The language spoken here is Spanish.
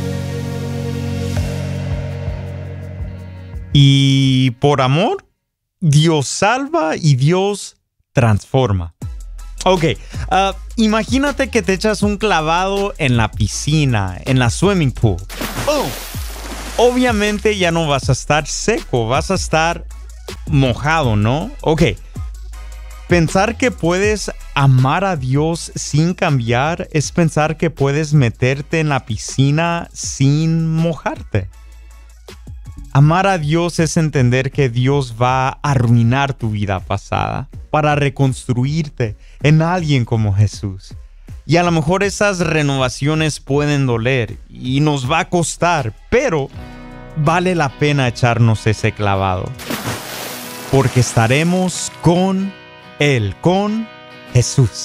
Y por amor, Dios salva y Dios transforma. Ok, imagínate que te echas un clavado en la piscina, en la swimming pool. Obviamente ya no vas a estar seco, vas a estar mojado, ¿no? Ok, pensar que puedes amar a Dios sin cambiar es pensar que puedes meterte en la piscina sin mojarte. Amar a Dios es entender que Dios va a arruinar tu vida pasada para reconstruirte en alguien como Jesús. Y a lo mejor esas renovaciones pueden doler y nos va a costar, pero vale la pena echarnos ese clavado. Porque estaremos con Él, con Jesús.